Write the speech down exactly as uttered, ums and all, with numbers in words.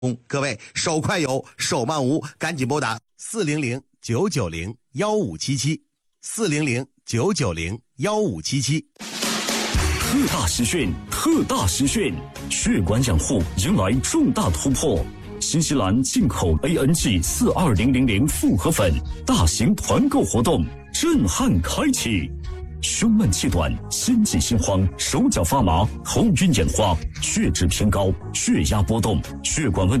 各位手快有，手慢无，赶紧拨打四零零九九零幺五七七，四零零九九零幺五七七。 特大实训，特大实训，血管养护迎来重大突破。新西兰进口 A N G 四二零零零复合粉大型团购活动震撼开启。胸闷气短，心悸心慌，手脚发麻，头晕眼花，血脂偏高，血压波动，血管问